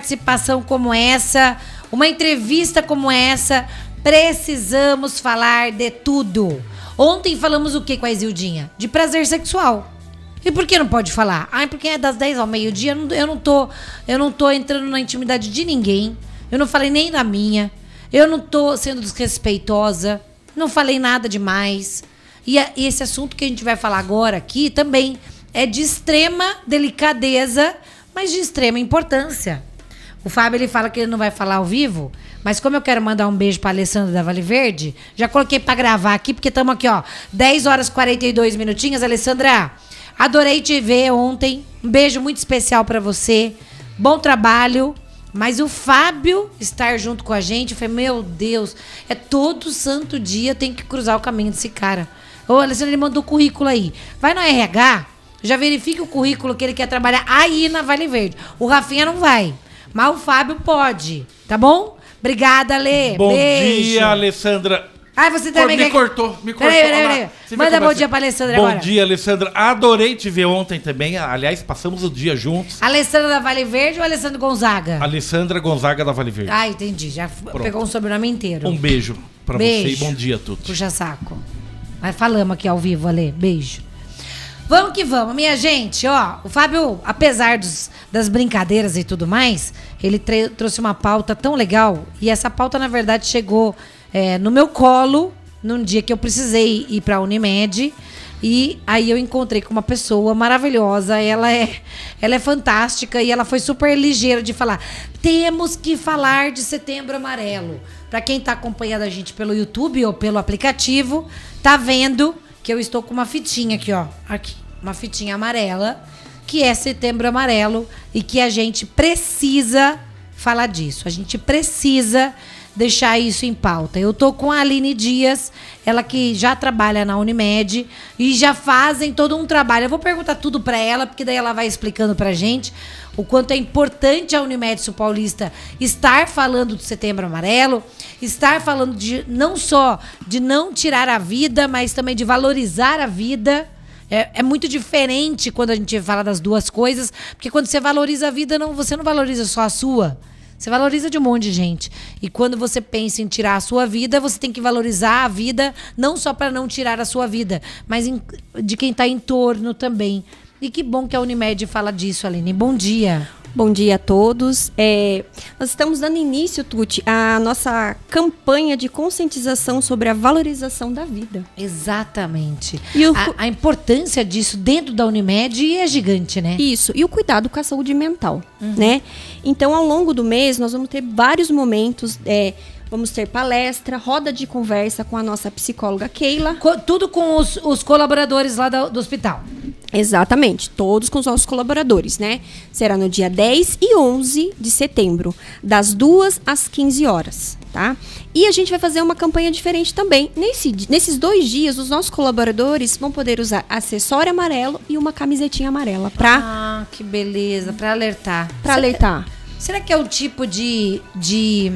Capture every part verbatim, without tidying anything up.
participação como essa, uma entrevista como essa, precisamos falar de tudo. Ontem falamos o que com a Isildinha? De prazer sexual. E por que não pode falar? Ah, porque é das dez ao meio-dia, eu não tô, eu não tô entrando na intimidade de ninguém. Eu não falei nem da minha. Eu não tô sendo desrespeitosa. Não falei nada demais. E, a, e esse assunto que a gente vai falar agora aqui também é de extrema delicadeza, mas de extrema importância. O Fábio, ele fala que ele não vai falar ao vivo, mas como eu quero mandar um beijo pra Alessandra da Vale Verde, já coloquei pra gravar aqui, porque estamos aqui, ó, dez horas e quarenta e dois minutinhos. Alessandra, adorei te ver ontem. Um beijo muito especial pra você. Bom trabalho. Mas o Fábio estar junto com a gente, eu falei, meu Deus, é todo santo dia tem que cruzar o caminho desse cara. Ô, Alessandra, ele mandou o currículo aí. Vai no R H, já verifique o currículo que ele quer trabalhar aí na Vale Verde. O Rafinha não vai, mas o Fábio pode, tá bom? Obrigada, Lê. Bom Beijo. dia, Alessandra. Ai, você também Me quer... cortou, me cortou. Peraí, peraí, peraí. Você Manda vê bom como dia é- pra Alessandra Bom agora. dia, Alessandra. Adorei te ver ontem também. Aliás, passamos o dia juntos. Alessandra da Vale Verde ou Alessandro Gonzaga? Alessandra Gonzaga da Vale Verde. Ah, entendi. Já f- pegou um sobrenome inteiro. Um beijo pra Beijo. você e bom dia a todos. Puxa saco. Mas falamos aqui ao vivo, Ale. Beijo. Vamos que vamos, minha gente. Ó, o Fábio, apesar dos, das brincadeiras e tudo mais, ele tre- trouxe uma pauta tão legal. E essa pauta, na verdade, chegou é, no meu colo num dia que eu precisei ir pra Unimed. E aí eu encontrei com uma pessoa maravilhosa. Ela é, ela é fantástica e ela foi super ligeira de falar. Temos que falar de Setembro Amarelo. Pra quem tá acompanhando a gente pelo YouTube ou pelo aplicativo, tá vendo que eu estou com uma fitinha aqui, ó. Aqui, uma fitinha amarela, que é Setembro Amarelo e que a gente precisa falar disso. A gente precisa deixar isso em pauta. Eu tô com a Aline Dias, ela que já trabalha na Unimed e já fazem todo um trabalho. Eu vou perguntar tudo pra ela, porque daí ela vai explicando pra gente o quanto é importante a Unimed Sul Paulista estar falando do Setembro Amarelo, estar falando de não só de não tirar a vida, mas também de valorizar a vida. É, é muito diferente quando a gente fala das duas coisas, porque quando você valoriza a vida, não, você não valoriza só a sua. Você valoriza de um monte de gente. E quando você pensa em tirar a sua vida, você tem que valorizar a vida, não só para não tirar a sua vida, mas em, de quem está em torno também. E que bom que a Unimed fala disso, Aline. Bom dia. Bom dia a todos. É, nós estamos dando início, Tuti, à nossa campanha de conscientização sobre a valorização da vida. Exatamente. E o- a, a importância disso dentro da Unimed é gigante, né? Isso, e o cuidado com a saúde mental, né? Então, ao longo do mês, nós vamos ter vários momentos, é, vamos ter palestra, roda de conversa com a nossa psicóloga Keila. Co- tudo com os, os colaboradores lá do, do hospital. Exatamente, todos com os nossos colaboradores, né? Será no dia dez e onze de setembro, das duas às quinze horas, tá? E a gente vai fazer uma campanha diferente também. Nesse, nesses dois dias, os nossos colaboradores vão poder usar acessório amarelo e uma camisetinha amarela pra, Ah, que beleza, pra alertar. pra Será- alertar. Será que é o tipo de, de,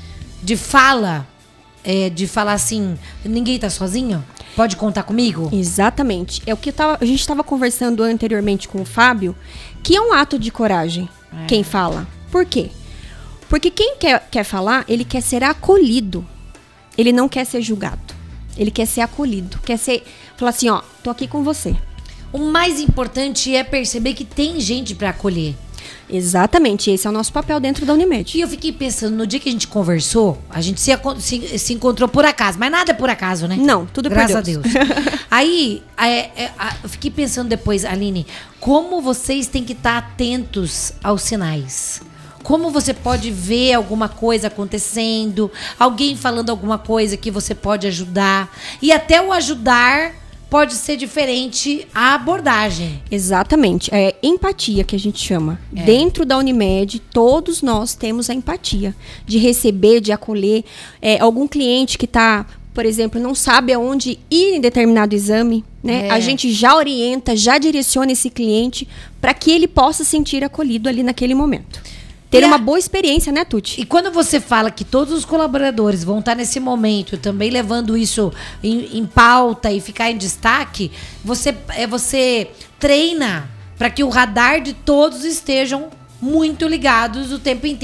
de fala, é, de falar assim, ninguém tá sozinho? Pode contar comigo? Exatamente. É o que eu tava, a gente estava conversando anteriormente com o Fábio, que é um ato de coragem É. quem fala. Por quê? Porque quem quer, quer falar, ele quer ser acolhido. Ele não quer ser julgado. Ele quer ser acolhido. Quer ser, falar assim, ó, tô aqui com você. O mais importante é perceber que tem gente pra acolher. Exatamente, esse é o nosso papel dentro da Unimed. E eu fiquei pensando, no dia que a gente conversou, a gente se, acon- se, se encontrou por acaso, mas nada é por acaso, né? Não, tudo é por Graças Deus. a Deus. Aí, é, é, a- eu fiquei pensando depois, Aline, como vocês têm que estar atentos aos sinais. Como você pode ver alguma coisa acontecendo, alguém falando alguma coisa que você pode ajudar. E até o ajudar pode ser diferente a abordagem. Exatamente, é empatia que a gente chama. É. Dentro da Unimed, todos nós temos a empatia de receber, de acolher é, algum cliente que está, por exemplo, não sabe aonde ir em determinado exame, né? É. A gente já orienta, já direciona esse cliente para que ele possa sentir acolhido ali naquele momento. Ter E a- uma boa experiência, né, Tuti? E quando você fala que todos os colaboradores vão estar nesse momento também levando isso em, em pauta e ficar em destaque, você, é, você treina para que o radar de todos estejam muito ligados o tempo inteiro.